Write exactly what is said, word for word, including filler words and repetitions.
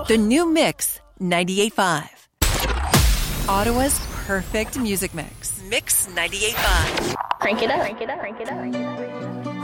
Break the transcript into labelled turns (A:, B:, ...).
A: The new Mix ninety-eight point five. Ottawa's perfect music mix. Mix ninety-eight point five.
B: Crank it up. Crank it up. Crank it up. Crank it up.